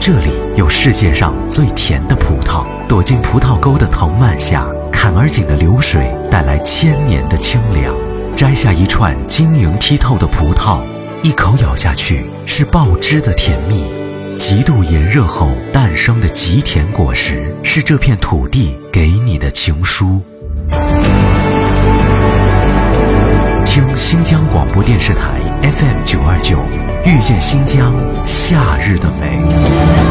这里有世界上最甜的葡萄，躲进葡萄沟的藤蔓下，坎儿井的流水带来1000年的清凉。摘下一串晶莹剔透的葡萄，一口咬下去是爆汁的甜蜜。极度炎热后诞生的极甜果实，是这片土地给你的情书。听新疆广播电视台 FM929，遇见新疆夏日的美。